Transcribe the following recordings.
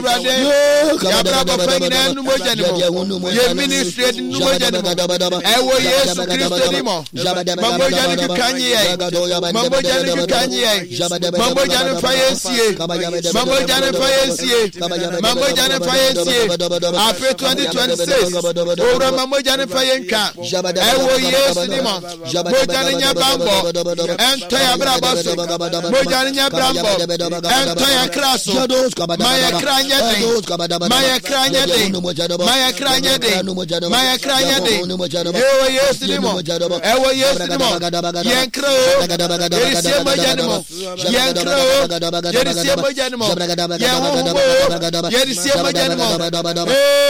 Yabra papa nyina nu moja ni mo. Ye ministry nu moja ni mo. Ewo Yesu Kristo ni mo. Mamoja ni kanye ye. Mamoja ni kanye ye. Mamoja ni fayensie. Mamoja ni fayensie. Mamoja ni fayensie. After 2026. Ora mamoja ni fayenka. Ewo Yesu ni mo. Moja ni nyabambo. Ento ya brabaso. Moja ni nyabambo. Ento ya kraso. Maya kranye de. Maya kranye de. Maya kranye de. Maya kranye de. Ewo Yesu ni mo. Ewo Yesu ni mo. Yenkro. Yerisi moja ni mo. Yenkro. Yerisi moja ni mo. Yehubo. Yerisi moja ni mo.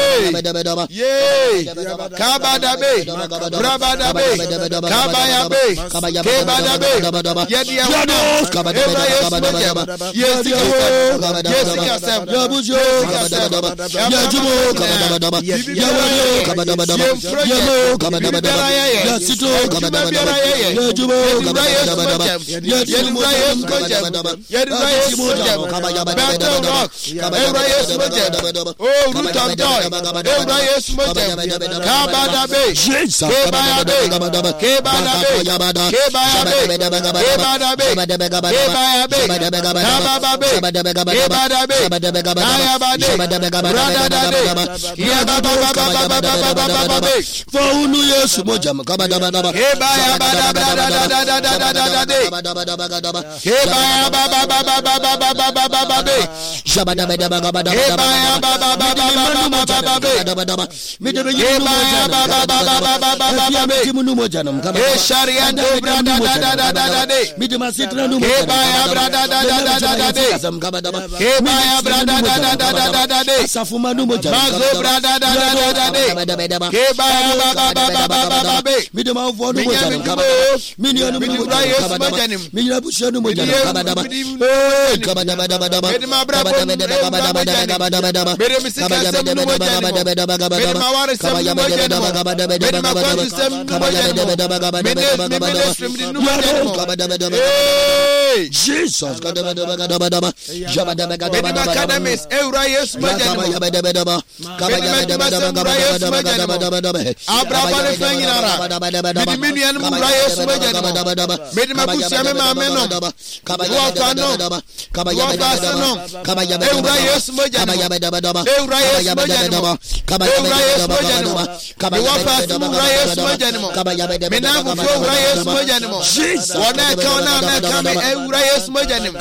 Hey. Kabadabe. Brabadabe. Kabayabe. Kebadabe. Yedi yahubo. Ebra Yesu moja. Yesi kasem. Yesi kasem. Yabujo. Yajubo. Yesu moja kabada baba hebaya bada hebaya baba shabada bada hebaya baba midebe munu moja nam kabada he sharia ndo brada midema sitra nu hebaya brada hebaya brada safuma nu moja mazo brada hebaya baba midema vo nu moja nam kabada minyo nu moja minyo busho nu moja nam kabada midema brada Jesus Academies Eura Yesu Majanimo Abraham Fenginara Midiminian Murayes Majanimo Medimabusiame Mameno Wafano Eura Yesu Majanimo Eura Yesu Majanimo Eura Yesu Majanimo Wafa Murayes Majanimo Menamu Murayes Majanimo Wana Kame Eura Yesu Majanimo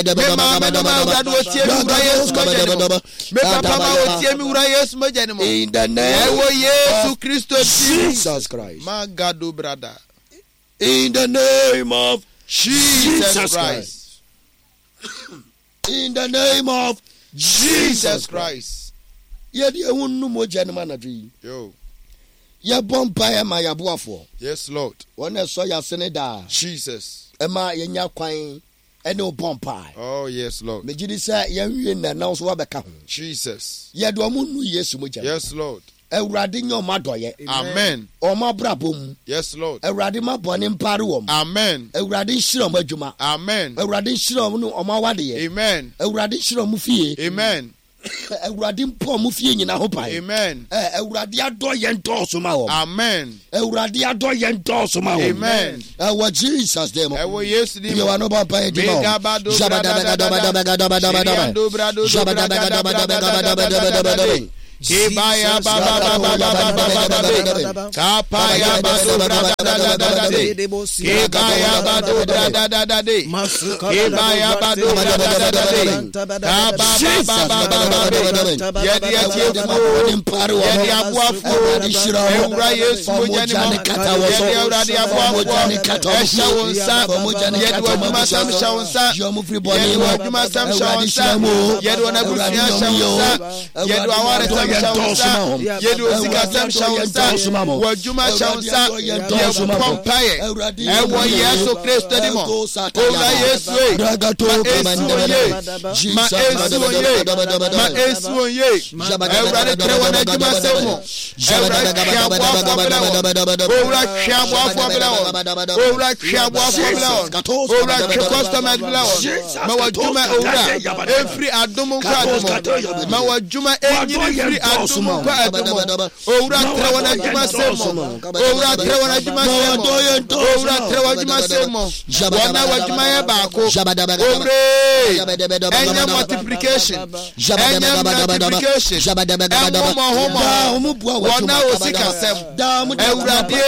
in the name of Jesus Christ. My God, brother. In the name of Jesus Christ. In the name of Jesus Christ. Yes, Lord. Jesus. Oh yes, Lord. Jesus. Yes, Lord. Amen. Yes, Lord. Amen. Amen. Amen. Amen. Amen. Amen. Our Jesus name. You are no papa. Kebaya baba kapaya bado brada kebaya bado brada kebaya bado brada yedi abuafu ewura Yesu mojani yedi awurade abuafu esha wonsa yedi waduma sam shawonsa yedi waduma sam shawonsa yedi wanabusia shawonsa yedi aware Shawsa, Yedo Sikasam Shawsa, Wajuma Shawsa, Pompaye, Ewa Yesu Christo Dimo, Ola Yesu, Ma Esu Ye, Ewa Trewana Juma Semo, Ewa Shabwa Fablaon, Ora Shabwa Fablaon, Ora Costomer Blaon, Mawajuma Ora, every Adomo Kado, Mawajuma every Adomo Kado, Ora Trewana Juma Semo, Ora Trewana Juma Semo, Ora Trewana Juma Semo, Wana Wajuma Bako, Ore, Enya multiplication, Enya multiplication, Enya Wana Osika Sem, Eura De,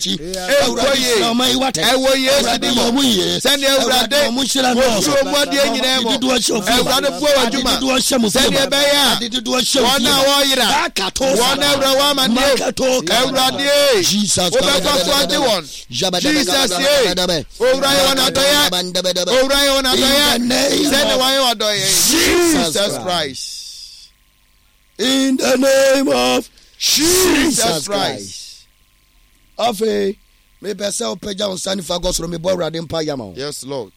Ewo Yesu Dimo, Send Eura Wosu Mwadi Enyinemo, Eura De Pua Wajuma, Send Ebeya, Wana Woyira, Wana Rawama Ne, Eura De, Obefa Swati One, Jesus Ye, Ora Wana Doya, Ora Wana Doya, Send Ewa Doya, Jesus Christ. In the name of Jesus Christ. Afe, me pesa opeja unsani fagos ro me bo rade mpa yama. Yes, Lord.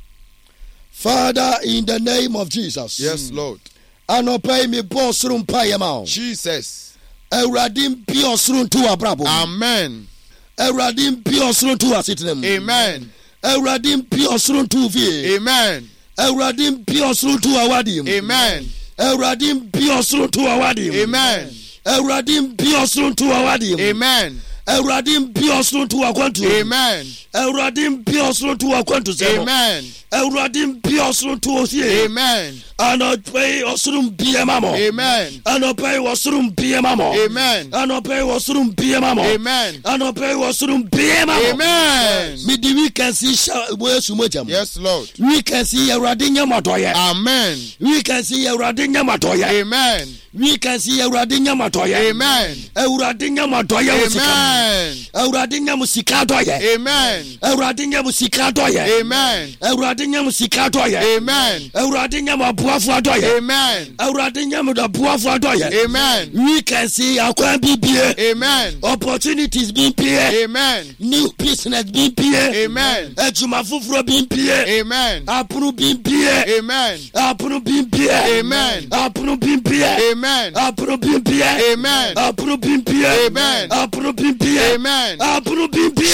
Father, in the name of Jesus. Yes, Lord. Anope me bo suru mpa yama. Jesus. Ewrade mpi osuru ntu abrabo. Amen. Ewrade mpi osuru ntu asitinem. Amen. Ewrade mpi osuru ntu vie. Amen. Ewrade mpi osuru ntu awadim. Amen. Ewrade mpi osuru ntu awadim. Amen. Ewrade mpi osuru ntu awadim. Amen. Ewrade mpi osuru ntu akwantu. Amen. Ewrade mpi osuru ntu akwantu sebo. Amen. Ewrade mpi osuru ntu osie. Amen. Anope osuru mpi mamo. Amen. Anope osuru mpi mamo. Amen. Anope osuru mpi mamo. Amen. Anope osuru mpi mamo. Amen. Me di we can see Yesu mojam. Yes, Lord. We can see Ewrade nyamadoye. Amen. We can see Ewrade nyamadoye. Amen. We can see Ewrade nyamadoye. Amen. Ewrade nyamadoye. Amen. Ewrade nyamusika doye. Amen. Ewrade nyamusika doye. Amen. Ewrade nyamusika doye. Amen. Ewrade nyamuabuafo doye. Amen. Ewrade nyamuabuafo doye. Amen. We can see akwan bibie. Amen. Opportunities being pie. Amen. New business being pie. Amen. Ejuma fufuro being pie. Amen. Apunu being pie. Amen. Apunu being pie. Amen. Apunu being pie. Amen. Apunu being pie. Amen. Apunu being pie. Amen. Apunu being pie. Amen. Apunu being pie.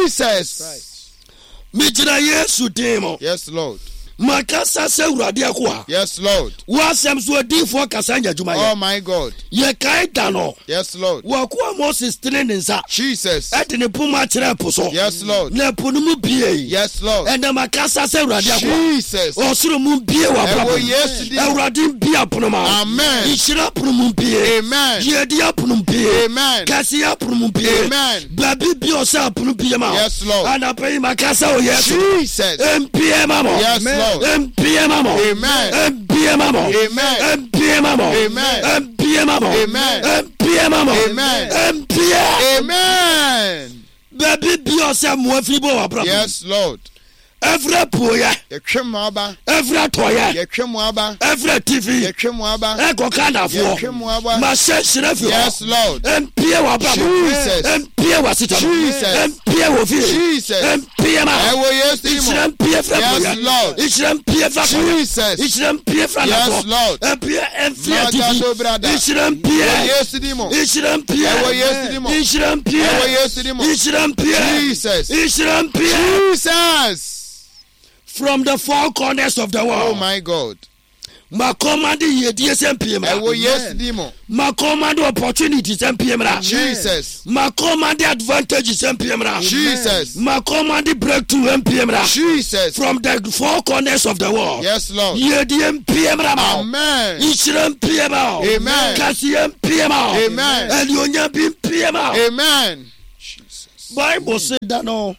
Jesus. Mijira Yesu demo. Yes, Lord. Makasa se urade akwa. Yes, Lord. Wasem so difo kasanya juma Oh my God. ye kai dano. Yes, Lord. Wakwa Moses tene nsa. Jesus. Etene puma kire poso. Yes, Lord. Na punu mu bie. Yes, Lord. Enda makasa se urade akwa. Jesus. Osuru mu bie wa Ewo bra. yes di. Urade bie pono ma. Amen. Ishira pono mu bie. Amen. Ye dia pono bie. Amen. Kasi ya pono mu bie. Amen. Babi bie osa pono bie ma. Yes, Lord. Ana pe makasa o yes. Jesus. Empie mamo. Yes, Lord. Empie mamo. Amen. Empie mamo. Amen. Empie mamo. Amen. Empie mamo. Amen. Empie mamo. Amen. Empie. Amen. Baby bie osa mo afibo wa bra. Yes, Lord. Every poya. Yetwem aba. Every toya. Yetwem aba. Every TV. Yetwem aba. Eko kana fo. Yetwem aba. Ma sheshire fo. Yes, Lord. Empie wa bra. Jesus. Empie wa sita. Jesus. Empie wo fi. Jesus. Empie ma. Ewo yes di mo. Ishire empie fra. Yes, Lord. Ishire empie fra. Jesus. Ishire empie fra. Yes, Lord. Empie Naga TV. do brother. Ishire Ewo empie. yes di mo. Ishire empie. Ewo yes di mo. Ishire empie. Ewo yes di mo. Ishire empie. Jesus. Ishire empie. Jesus. From the four corners of the world. Oh my God. Ma command ye DSMPM. Ewo yes di mo. Ma command opportunities MPM. Jesus. Ma command advantages MPM. Jesus. Ma command breakthrough MPM. Jesus. From the four corners of the world. Yes, Lord. Ye DMPM. Amen. Ishram PM. Amen. Kasiyam PM. Amen. And Yonya PM. Amen. Jesus. Bible said that no.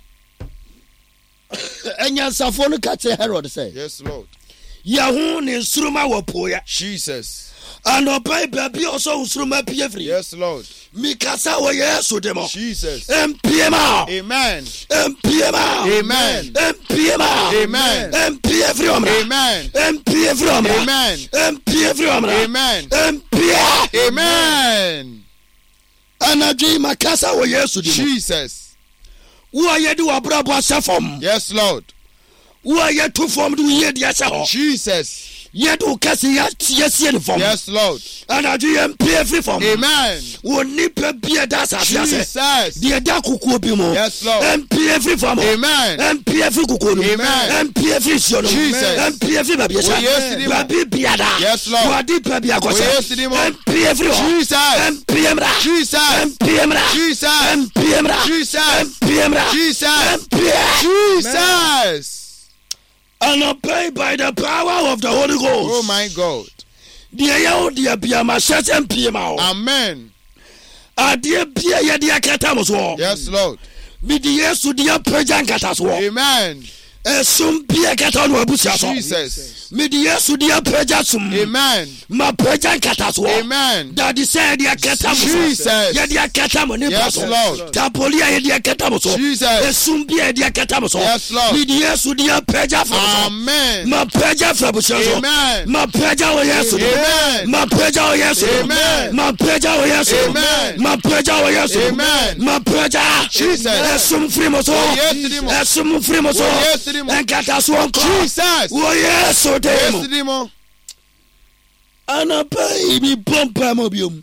Enya safonu kate Herod say. Yes, Lord. Yahu ni instruma wapoya. Jesus. And obai baby also instruma piefri. Yes, Lord. Mikasa wa Yesu demo. Jesus. MPMA. Amen. MPMA. Amen. MPMA. Amen. MPFrom. Amen. MPFrom. Amen. MPFrom. Amen. MPA. Amen. Anadwi makasa wo Yesu di. Jesus. Wo ayedi wo brabo asefom. Yes, Lord. Wo ayetu fom du yedi aseho. Jesus. Yedu kasi ya tiesi fom. Yes, Lord. Anadwi empie free fom. Amen. Wo nipa bia da sa ase. Jesus. Die da kuku obi mo. Yes, Lord. Empie free fom. Amen. Empie free kuku no. Amen. Empie free sio no. Jesus. Empie free babia sa. Babi bia da. Yes, Lord. Wadi babia ko sa. Empie free. Jesus. Empie mra. Jesus. Empie mra. Jesus. Empie mra. Jesus. Empie mra. Jesus. Jesus. And obey by the power of the Holy Ghost. Oh my God. Dear you, dear Biama, shut and Piama. Amen. Dear Pia, dear Catamos. Yes, Lord. Be the yes to dear Prejan Catas. Amen. Some Pia Catan Wabusa. Jesus. Me the yes to dear Prejasum. Amen. My Prejan Catas. Amen. Daddy said, dear Catamos. Jesus. Dear Catamon. Yes, Lord. Tapolia, dear Catamos. Jesus. Some Pia, dear Catamos. Yes, Lord. Me the yes to dear Preja. Amen. My Preja Fabusa. Amen. My Preja, yes. Amen. My Preja, yes. Amen. My Preja, yes. Amen. My Preja, yes. Amen. My Preja. Jesus. Some frimoso. Yes, some frimoso. Yes, and Cataswan. Jesus. Oh, yes, so Yes, demo. And a baby pump mobium.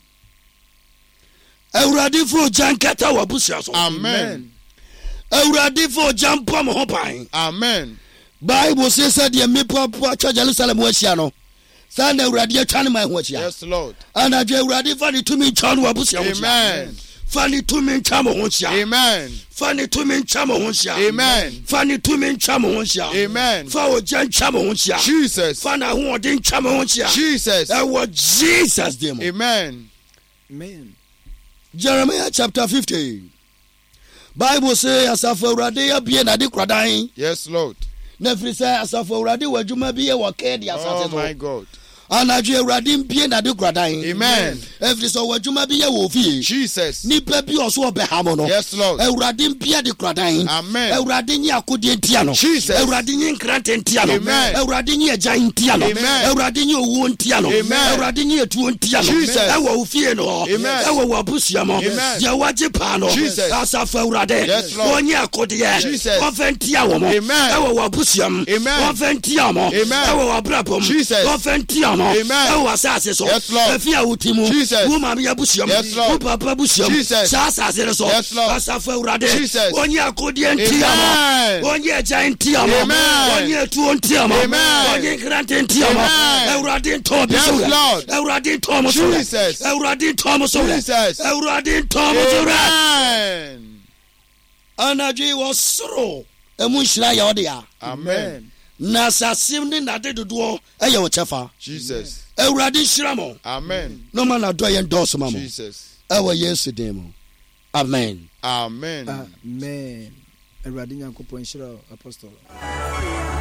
Euradi for Jankata Wabusias. Amen. Euradi for Jampam Hopai. Amen. Bible says that the Mipa Jerusalem Wasiano. Sunday Radia Chanima Wasia. Yes, Lord. And I Radi funny to me, Chan Wabusia. Amen. Funny to me, Chamohonsia. Amen. Funny to me, Chamohonsia. Amen. Funny to me, Chamohonsia. Amen. For Jan Chamohonsia. Jesus. Fana who didn't Chamohonsia. Jesus. That was Jesus. Demo. Amen. Amen. Jeremiah chapter 50. Bible says, as a for Radia be an adequate. Yes, Lord. Never say, as a for Radia, what you may be a waked. Oh, my God. Anadwe Radim be na de gradan. Amen. Every so wajuma be wo fie. Jesus. Ni pa bi oso obehamo no. Yes, Lord. Radim be de gradan. Amen. Radim ya akodi ntia no. Jesus. Radim nkrante ntia no. Amen. Radim ya agyan ntia no. Amen. Radim owo ntia no. Amen. Radim ya tuo ntia no. Jesus. Ewo fie no. Amen. Ewo wabusia mo. Amen. Ya waje pa no. Jesus. Asafa urade. Yes, Lord. Onye akodi ye. Jesus. Ofentia wo mo. Amen. Ewo wabusia mo. Amen. Ofentia mo. Amen. Ewo wabrapom. Jesus. Ofentia mo. Amen. Asase so efia utimu wo mama ya busiam wo papa busiam sa asase so asafa urade onye akodi entiam onye giant entiam onye tu entiam onye grant entiam urade ntobi so urade ntomo so urade ntomo so urade ntomo so anaji wasro emunshira ya odia amen na sasim ni nade dodo eye wo chefa Jesus Euradi shiramo. Amen. No man a doyen dos mamo. Jesus. Ewa yesu demo. Amen. Amen. Amen. Euradi nyankopon shira apostle.